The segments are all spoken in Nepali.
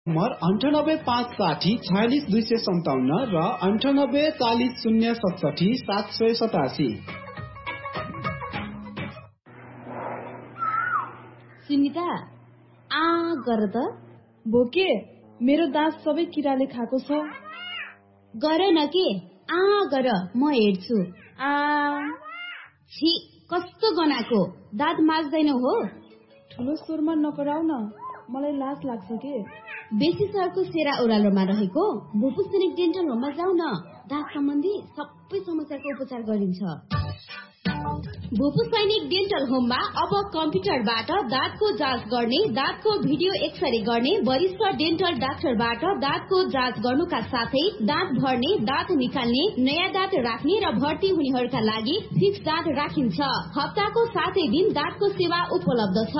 नम्बर 9856046257 र 9840077787। सुनिता आ गर त भोके मेरो दाँत सबै किराले खाएको छ। गर न के आ गर म हेर्छु। आ छी कस्तो गनाको दाँत माझ्दैनौ हो। ठुलो स्वरमा नकराउ न, मलाई लाज लाग्छ के। बेसी सहरको सेरा ओह्रालोमा रहेको भुपु सैनिक डेन्टल होममा जाऊ न। दाँत सम्बन्धी सबै समस्याको उपचार गरिन्छ। भुपु सैनिक डेन्टल होममा अब कम्प्युटरबाट दाँतको जाँच गर्ने, दाँतको भिडियो एक्सरे गर्ने, वरिष्ठ डेन्टल डाक्टरबाट दाँतको जाँच गर्नुका साथै दाँत भर्ने, दाँत निकाल्ने, नयाँ दाँत राख्ने र भर्ती हुनेहरूका लागि फिक्स दाँत राखिन्छ। हप्ताको 7 दिन दाँतको सेवा उपलब्ध छ।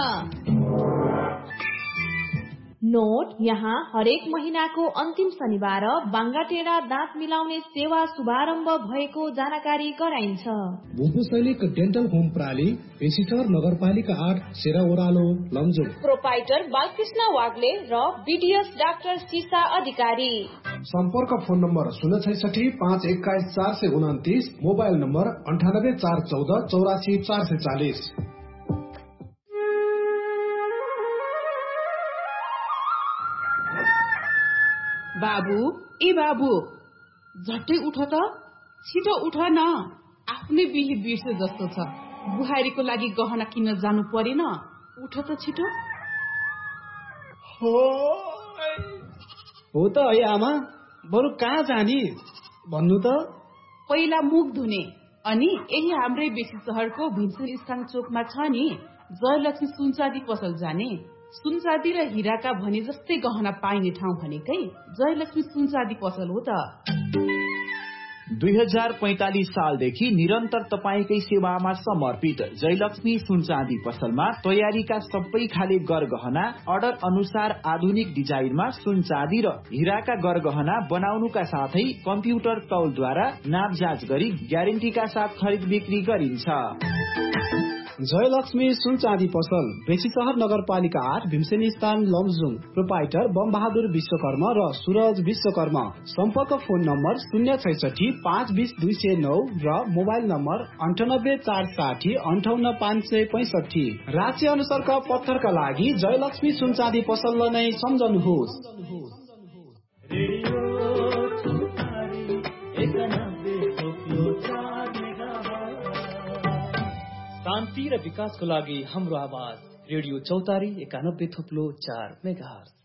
नोट, यहाँ हरेक महिनाको अन्तिम शनिबार बाङ्गाटेरा दाँत मिलाउने सेवा शुभारम्भ भएको जानकारी गराइन्छ। भुपु सैनिक डेन्टल होम प्राली, पेशिटर नगरपालिका 8, सेरा ओह्रालो, लमजुङ। प्रोपाइटर बालकृष्ण वाग्ले र बीडीएस डाक्टर सीसा अधिकारी। सम्पर्क फोन नम्बर 066 521 429, मोबाइल नम्बर 98 414 84 440। बाबु ए बाबु झट्टै उठ त, छिटो उठ न। आफ्नै बिहे बिर्से जस्तो छ। बुहारीको लागि गहना किन्न जानु परेन, उठ त छिटो। हो त है आमा, बरु कहाँ जाने भन्नु त। पहिला मुख धुने, अनि यही हाम्रै बेसी सहरको भिन्सुन स्थान चोकमा छ नि जयलक्ष्मी सुनचाँदी पसल जाने। सुनचाँदी र हिराका भने जस्तै गहना पाइने ठाउँ भनेकै जयलक्ष्मी सुनचाँदी पसल हो त। 2045 सालदेखि निरन्तर तपाईकै सेवामा समर्पित जयलक्ष्मी सुनचाँदी पसलमा तयारीका सबै खाले गरगहना अर्डर अनुसार आधुनिक डिजाइनमा सुनचाँदी र हिराका गरगहना बनाउनुका साथै कम्प्युटर तौलद्वारा नाप जाँच गरी ग्यारेन्टीका साथ खरिद बिक्री गरिन्छ। जयलक्ष्मी सुनचाँदी पसल, बेसीसहर नगरपालिका 8, भीमसेनी स्थान, लमजुङ। प्रोपाइटर बमबहादुर विश्वकर्मा र सूरज विश्वकर्मा। सम्पर्क फोन नम्बर 066 520 209 र मोबाइल नम्बर 98 460 58 565। राज्य अनुसारका पत्थरका लागि जयलक्ष्मी सुनचाँदी पसललाई नै सम्झनुहोस्। शान्ति र विकासको लागि हाम्रो आवाज रेडियो चौतारी 91.4 मेगाहर्ज।